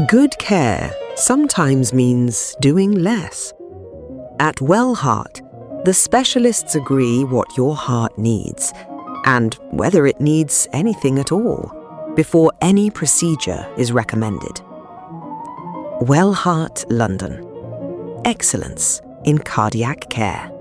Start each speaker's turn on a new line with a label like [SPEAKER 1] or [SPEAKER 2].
[SPEAKER 1] Good care sometimes means doing less. At Wellheart, the specialists agree what your heart needs and whether it needs anything at all before any procedure is recommended. Wellheart London. Excellence in cardiac care.